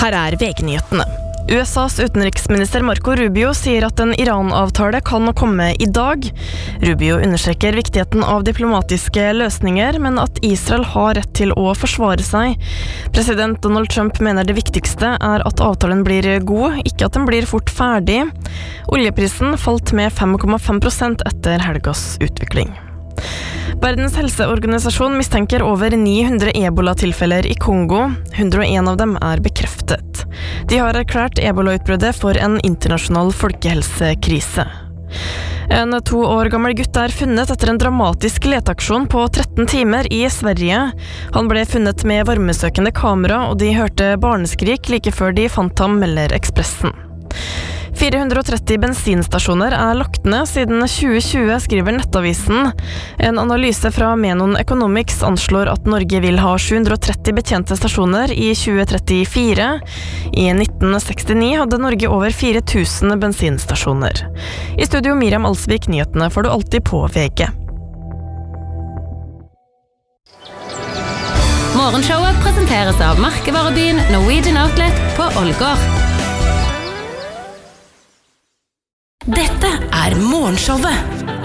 Her VG-nyhetene. USAs utenriksminister Marco Rubio sier at en Iran-avtale kan komme i dag. Rubio understreker viktigheten av diplomatiske løsninger, men at Israel har rett til å forsvare seg. President Donald Trump mener det viktigste at avtalen blir god, ikke at den blir fort ferdig. Oljeprisen falt med 5,5% etter helgas utvikling. Verdens helseorganisasjon mistenker over 900 ebola-tilfeller i Kongo. 101 av dem bekreftet. De har erklært ebola-utbruddet for en internasjonal folkehelsekrise. En 2 år gammel gutt funnet etter en dramatisk leteaksjon på 13 timer i Sverige. Han ble funnet med varmesøkende kamera, og de hørte barneskrik like før de fant ham, melder Ekspressen. 430 bensinstasjoner lagt ned siden 2020, skriver Nettavisen. En analyse fra Menon Economics anslår at Norge vil ha 730 betjente stasjoner i 2034. I 1969 hadde Norge over 4000 bensinstasjoner. I studio Miriam Alsvik, nyhetene får du alltid på VG. Morgenshowet presenteres av merkevarebyen Norwegian Outlet på Ålgård. Dette Morgenshowet.